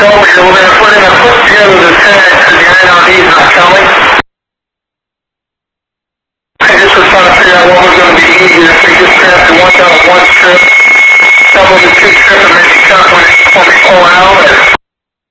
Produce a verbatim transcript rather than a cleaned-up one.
over here. We're gonna put in a put together the tag because the I N L D is not coming. I just was trying to figure out what was gonna be easier if we just grab the one down one strip, double the two strip and maybe cut when, when we pull out.